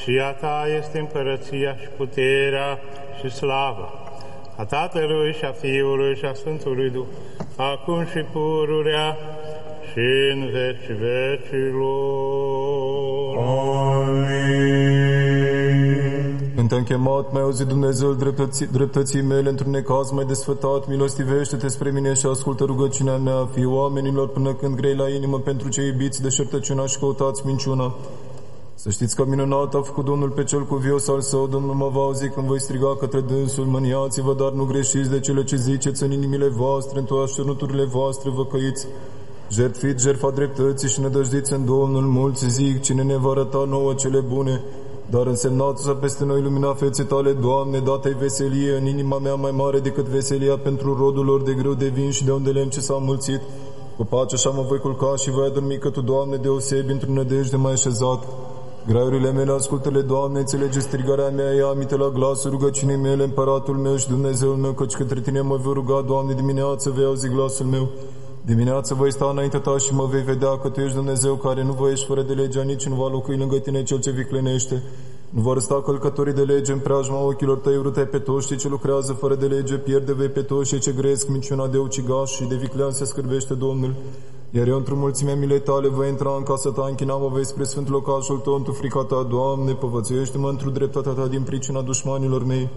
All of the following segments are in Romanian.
Și a Ta este împărăția și puterea și slava, a Tatălui și a Fiului și a Sfântului Duh, acum și pururea și în veci vecilor. Amin. Când te-am chemat, m-ai auzit, Dumnezeul dreptății mele, într-un necaz mai desfătat, milostivește-te spre mine și ascultă rugăciunea mea. Fii oamenilor până când grei la inimă pentru cei iubiți de șertăciuna și căutați minciuna. Să știți că minunat a făcut Domnul pe cel cuvios al său. Domnul mă va auzi când voi striga către dânsul. Mâniați-vă, dar nu greșiți de cele ce ziceți în inimile voastre, în toate așternuturile voastre vă căiți. Jertfiți jertfa dreptății și nădăjdiți în Domnul. Mulți zic, cine ne va arăta nouă cele bune? Dar însemnată peste noi lumina feței tale, Doamne, dată-i veselie în inima mea mai mare decât veselia pentru rodul lor de grâu de vin și de unde lemn ce s-a mulțit. Cu pace așa mă voi culca și voi adormi, că Tu, Doamne, deosebi într-o nădejde mai așezat. Graiurile mele ascultă-le, Doamne, înțelege strigarea mea, ia aminte la glasul rugăciunii mele, Împăratul meu și Dumnezeul meu, căci către Tine mă voi ruga, Doamne, dimineață vei auzi glasul meu. Dimineața voi sta înaintea Ta și mă vei vedea că Tu ești Dumnezeu care nu voiești fără de legea, nici nu va locui lângă Tine cel ce viclenește. Nu vor sta călcătorii de lege în preajma ochilor Tăi, urâte pe toți cei ce lucrează fără de lege, pierde vei pe toți cei ce grăiesc minciuna de ucigaș și de viclean se scârbește Domnul. Iar eu într-o mulțimea milei Tale voi intra în casa Ta, închina-mă vei spre sfânt locașul Tău, într-o frica Ta, Doamne, povățuiește-mă într-o dreptatea Ta din pricina dușmanilor mei.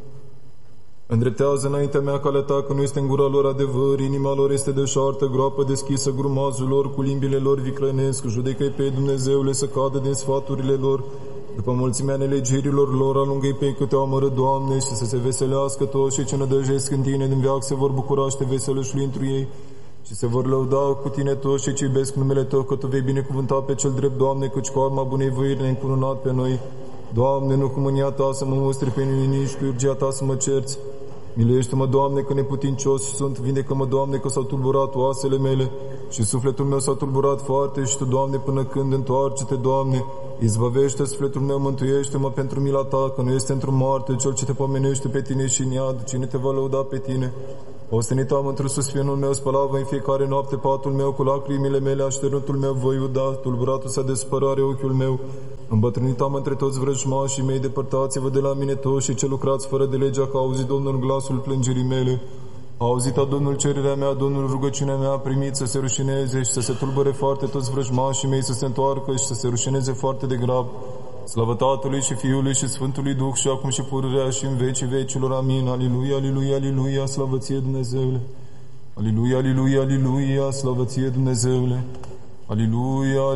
Îndreptează înaintea mea calea Ta, că nu este în gura lor adevăr, inima lor este deșartă, groapă deschisă, grumazul lor, cu limbile lor viclănesc, judecă-i pe Dumnezeule să cadă din sfaturile lor. După mulțimea nelegirilor lor, alungă-i pe câte o amără, Doamne, și să se veselească toți cei ce nădăjesc în Tine, din veac se vor bucura și Te veselășui întru ei. Și se vor lăuda cu Tine toți cei ce iubesc numele Tău, că Tu vei binecuvânta pe cel drept, Doamne, căci cu arma bunei voiri ne-ai încununat pe noi. Doamne, nu cu mânia Ta să mă mustri pe mine, nici cu urgia Ta să mă cerți. Miluiește-mă, Doamne, că neputincios sunt, vindecă-mă, Doamne, că s-au tulburat oasele mele și sufletul meu s-a tulburat foarte și Tu, Doamne, până când întoarce-te, Doamne, izbăvește sufletul meu, mântuiește-mă pentru mila Ta, că nu este într-o moarte cel ce Te pomenește pe Tine și în iad, cine Te va lăuda pe Tine. Ostenit am într-o suspinul meu, spălavă în fiecare noapte patul meu, cu lacrimile mele așternutul meu voi uda, tulburatul s-a de supărare ochiul meu. Îmbătrânit am între toți vrăjmașii mei, depărtați-vă de la mine toți și ce lucrați fără de legea, că a auzit Domnul glasul plângerii mele. A auzit Domnul cererea mea, Domnul rugăciunea mea, a primit să se rușineze și să se tulbure foarte toți vrăjmașii mei, să se întoarcă și să se rușineze foarte de grav. Slavă Tatălui și Fiului și Sfântului Duh și acum și pururea și în vecii vecilor. Amin. Aliluia, aliluia, aliluia, slavă Ție, Dumnezeule. Aliluia, aliluia, aliluia, slavă Ție, Dumnezeule. Aliluia.